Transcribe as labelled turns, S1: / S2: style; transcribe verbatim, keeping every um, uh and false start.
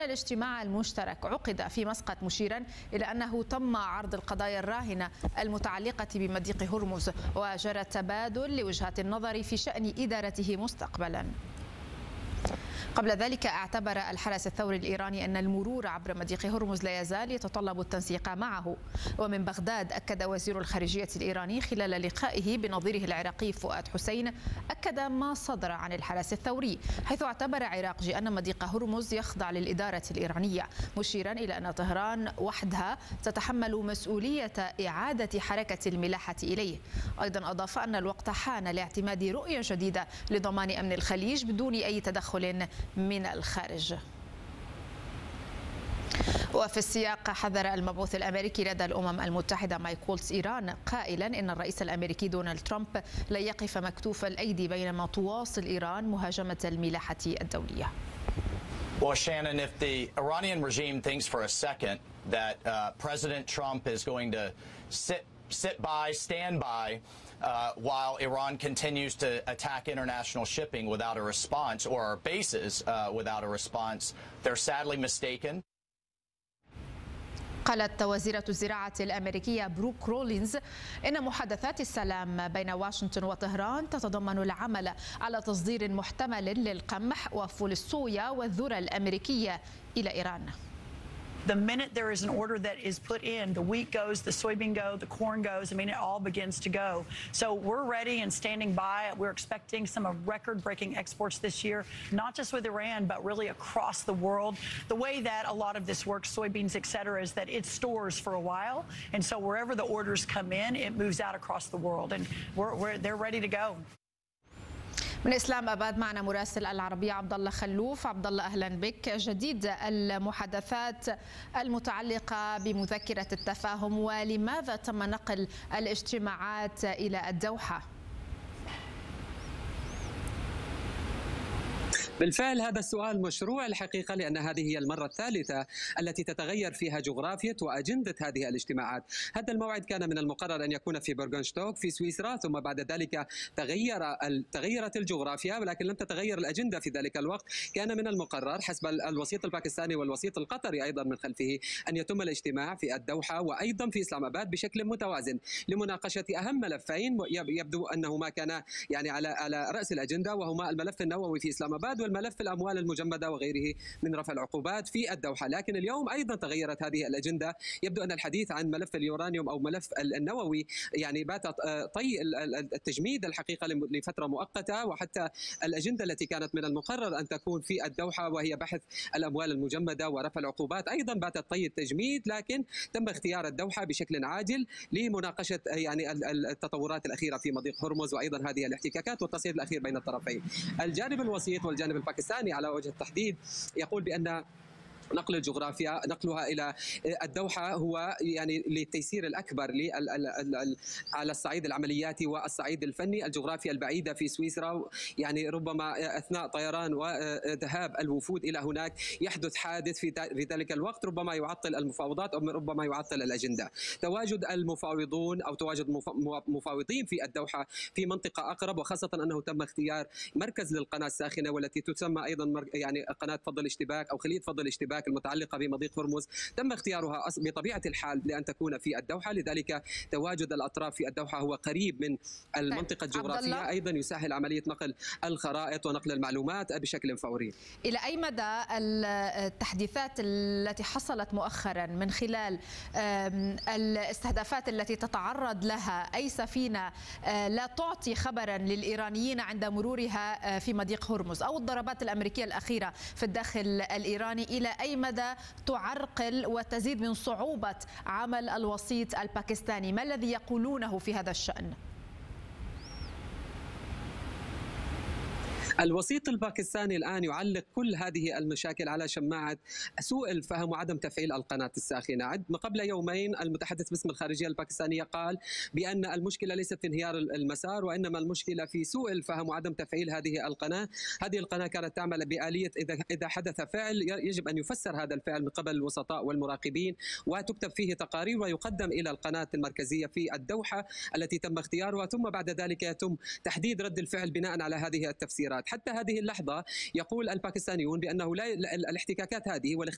S1: الاجتماع المشترك عقد في مسقط، مشيرا إلى أنه تم عرض القضايا الراهنة المتعلقة بمضيق هرمز، وجرى التبادل لوجهات النظر في شأن إدارته مستقبلا. قبل ذلك اعتبر الحرس الثوري الإيراني أن المرور عبر مضيق هرمز لا يزال يتطلب التنسيق معه. ومن بغداد أكد وزير الخارجية الإيراني خلال لقائه بنظيره العراقي فؤاد حسين أكد ما صدر عن الحرس الثوري، حيث اعتبر عراقجي أن مضيق هرمز يخضع للإدارة الإيرانية، مشيرا إلى أن طهران وحدها تتحمل مسؤولية إعادة حركة الملاحة إليه. أيضا أضاف أن الوقت حان لاعتماد رؤية جديدة لضمان أمن الخليج بدون أي تدخل من الخارج. وفي السياق حذر المبعوث الأمريكي لدى الأمم المتحدة مايك وولتز إيران قائلا إن الرئيس الأمريكي دونالد ترامب لن يقف مكتوف الأيدي بينما تواصل إيران مهاجمة الملاحة الدولية.
S2: Well, Shannon, if the Iranian regime thinks for a second that uh, President Trump is going to sit sit by, stand by, uh, while Iran continues to attack international shipping without a response, or our bases uh, without a response, they're sadly mistaken.
S1: قالت وزيرة الزراعة الأمريكية بروك رولينز إن محادثات السلام بين واشنطن وطهران تتضمن العمل على تصدير محتمل للقمح وفول الصويا والذرة الأمريكية إلى إيران.
S3: The minute there is an order that is put in, the wheat goes, the soybean goes, the corn goes. I mean, it all begins to go. So we're ready and standing by. We're expecting some of record-breaking exports this year, not just with Iran, but really across the world. The way that a lot of this works, soybeans, et cetera, is that it stores for a while. And so wherever the orders come in, it moves out across the world. And we're, we're, they're ready to go.
S1: من اسلام اباد معنا مراسل العربيه عبد الله خلوف. عبد الله اهلا بك. جديد المحادثات المتعلقه بمذكره التفاهم، ولماذا تم نقل الاجتماعات الى الدوحه؟
S4: بالفعل هذا السؤال مشروع الحقيقة، لأن هذه هي المرة الثالثة التي تتغير فيها جغرافية وأجندة هذه الاجتماعات. هذا الموعد كان من المقرر أن يكون في برغنشتوك في سويسرا، ثم بعد ذلك تغير تغيرت الجغرافيا ولكن لم تتغير الأجندة في ذلك الوقت. كان من المقرر حسب الوسيط الباكستاني والوسيط القطري أيضا من خلفه أن يتم الاجتماع في الدوحة وأيضا في إسلام آباد بشكل متوازن لمناقشة أهم ملفين يبدو أنهما كان يعني على على رأس الأجندة، وهما الملف النووي في إسلام آباد والملف الأموال المجمدة وغيره من رفع العقوبات في الدوحة. لكن اليوم أيضا تغيرت هذه الأجندة. يبدو أن الحديث عن ملف اليورانيوم أو ملف النووي يعني بات طي التجميد الحقيقة لفترة مؤقتة، وحتى الأجندة التي كانت من المقرر أن تكون في الدوحة وهي بحث الأموال المجمدة ورفع العقوبات أيضا باتت طي التجميد، لكن تم اختيار الدوحة بشكل عاجل لمناقشة يعني التطورات الأخيرة في مضيق هرمز وأيضا هذه الاحتكاكات والتصعيد الأخير بين الطرفين. الجانب الوسيط والجانب الباكستاني على وجه التحديد يقول بأن نقل الجغرافيا نقلها الى الدوحه هو يعني للتيسير الاكبر على الصعيد العملياتي والصعيد الفني. الجغرافيا البعيده في سويسرا يعني ربما اثناء طيران وذهاب الوفود الى هناك يحدث حادث في في ذلك الوقت ربما يعطل المفاوضات او ربما يعطل الاجنده. تواجد المفاوضون او تواجد مفاوضين في الدوحه في منطقه اقرب، وخاصه انه تم اختيار مركز للقناه الساخنه والتي تسمى ايضا يعني قناه فض الاشتباك او خلية فض الاشتباك المتعلقة بمضيق هرمز، تم اختيارها بطبيعة الحال لأن تكون في الدوحة. لذلك تواجد الأطراف في الدوحة هو قريب من المنطقة الجغرافية، أيضا يسهل عملية نقل الخرائط ونقل المعلومات بشكل فوري.
S1: إلى أي مدى التحديثات التي حصلت مؤخرا من خلال الاستهدافات التي تتعرض لها أي سفينة لا تعطي خبرا للإيرانيين عند مرورها في مضيق هرمز، أو الضربات الأمريكية الأخيرة في الداخل الإيراني، إلى أي مدى تعرقل وتزيد من صعوبة عمل الوسيط الباكستاني؟ ما الذي يقولونه في هذا الشأن؟
S4: الوسيط الباكستاني الآن يعلق كل هذه المشاكل على شماعة سوء الفهم وعدم تفعيل القناة الساخنة. قبل يومين المتحدث باسم الخارجية الباكستانية قال بأن المشكلة ليست في انهيار المسار، وإنما المشكلة في سوء الفهم وعدم تفعيل هذه القناة. هذه القناة كانت تعمل بآلية إذا إذا حدث فعل يجب أن يفسر هذا الفعل من قبل الوسطاء والمراقبين، وتكتب فيه تقارير ويقدم إلى القناة المركزية في الدوحة التي تم اختيارها، ثم بعد ذلك يتم تحديد رد الفعل بناء على هذه التفسيرات. حتى هذه اللحظة يقول الباكستانيون بأنه لا الاحتكاكات هذه والاختلاف